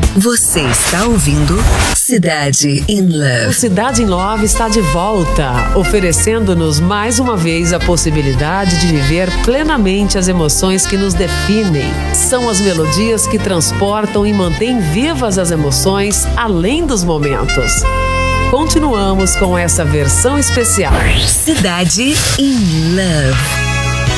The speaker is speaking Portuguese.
Você está ouvindo Cidade in Love. O Cidade in Love está de volta, oferecendo-nos mais uma vez a possibilidade de viver plenamente as emoções que nos definem. São as melodias que transportam e mantêm vivas as emoções além dos momentos. Continuamos com essa versão especial. Cidade in Love.